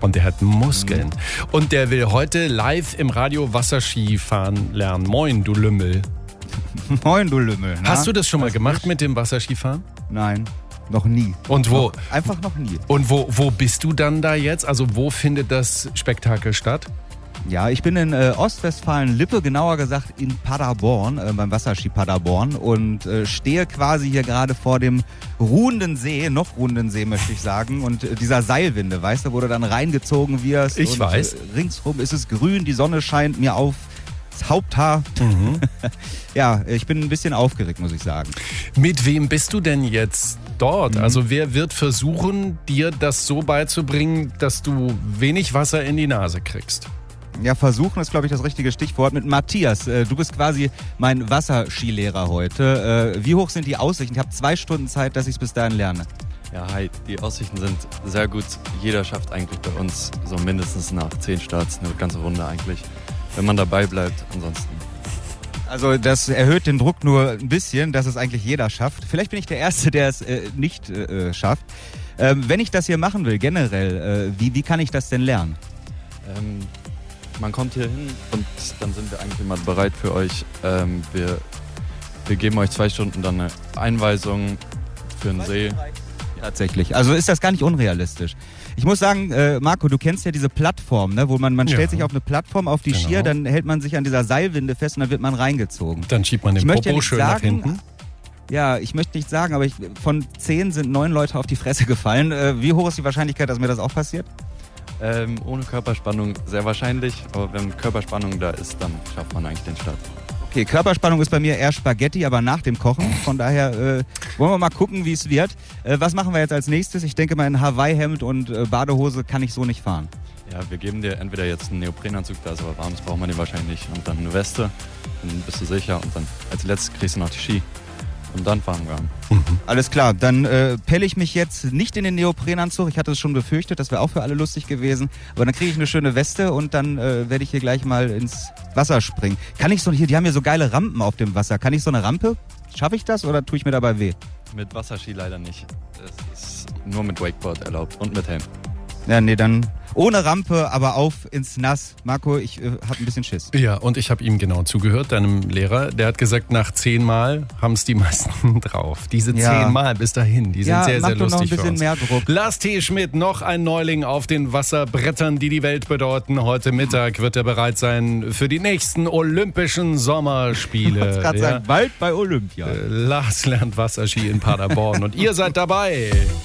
Und der hat Muskeln. Und der will heute live im Radio Wasserski fahren lernen. Moin, du Lümmel. Moin, du Lümmel. Na? Hast du das schon mal gemacht mit dem Wasserskifahren? Nein, noch nie. Und wo? Einfach noch nie. Und wo bist du dann da jetzt? Also wo findet das Spektakel statt? Ja, ich bin in Ostwestfalen-Lippe, genauer gesagt in Paderborn, beim Wasserski Paderborn und stehe quasi hier gerade vor dem ruhenden See, noch ruhenden See möchte ich sagen, und dieser Seilwinde, weißt du, wo du dann reingezogen wirst. Ich und, weiß. Ringsrum ist es grün, die Sonne scheint mir auf das Haupthaar. Ja, ich bin ein bisschen aufgeregt, muss ich sagen. Mit wem bist du denn jetzt dort? Also wer wird versuchen, dir das so beizubringen, dass du wenig Wasser in die Nase kriegst? Ja, versuchen ist, glaube ich, das richtige Stichwort. Mit Matthias, du bist quasi mein Wasserskilehrer heute. Wie hoch sind die Aussichten? Ich habe 2 Stunden Zeit, dass ich es bis dahin lerne. Ja, hi, die Aussichten sind sehr gut. Jeder schafft eigentlich bei uns so mindestens nach 10 Starts eine ganze Runde eigentlich, wenn man dabei bleibt. Ansonsten. Also das erhöht den Druck nur ein bisschen, dass es eigentlich jeder schafft. Vielleicht bin ich der Erste, der es nicht schafft. Wenn ich das hier machen will, generell, wie kann ich das denn lernen? Man kommt hier hin und dann sind wir eigentlich immer bereit für euch. Wir geben euch 2 Stunden dann eine Einweisung für den See. Tatsächlich. Also ist das gar nicht unrealistisch. Ich muss sagen, Marco, du kennst ja diese Plattform, ne, wo man stellt sich auf eine Plattform, auf die Skier, dann hält man sich an dieser Seilwinde fest und dann wird man reingezogen. Dann schiebt man den Popo schön nach hinten. Ja, ich möchte nicht sagen, aber von 10 sind 9 Leute auf die Fresse gefallen. Wie hoch ist die Wahrscheinlichkeit, dass mir das auch passiert? Ohne Körperspannung sehr wahrscheinlich, aber wenn Körperspannung da ist, dann schafft man eigentlich den Start. Okay, Körperspannung ist bei mir eher Spaghetti, aber nach dem Kochen. Von daher wollen wir mal gucken, wie es wird. Was machen wir jetzt als nächstes? Ich denke mal, in Hawaii-Hemd und Badehose kann ich so nicht fahren. Ja, wir geben dir entweder jetzt einen Neoprenanzug, da ist aber warm, das braucht man den wahrscheinlich nicht, und dann eine Weste, dann bist du sicher und dann als letztes kriegst du noch die Ski. Und dann fahren wir an. Alles klar, dann pelle ich mich jetzt nicht in den Neoprenanzug. Ich hatte es schon befürchtet, das wäre auch für alle lustig gewesen. Aber dann kriege ich eine schöne Weste und dann werde ich hier gleich mal ins Wasser springen. Kann ich die haben hier so geile Rampen auf dem Wasser. Kann ich so eine Rampe? Schaffe ich das oder tue ich mir dabei weh? Mit Wasserski leider nicht. Das ist nur mit Wakeboard erlaubt und mit Helm. Ja, nee, dann ohne Rampe, aber auf ins Nass. Marco, ich habe ein bisschen Schiss. Ja, und ich habe ihm genau zugehört, deinem Lehrer. Der hat gesagt, nach 10 Mal haben es die meisten drauf. Diese 10 Mal bis dahin, die sind sehr, sehr lustig für uns. Mehr Druck. Lars T. Schmidt, noch ein Neuling auf den Wasserbrettern, die die Welt bedeuten. Heute Mittag wird er bereit sein für die nächsten Olympischen Sommerspiele. Ich gerade sagen, bald bei Olympia. Lars lernt Wasserski in Paderborn und ihr seid dabei.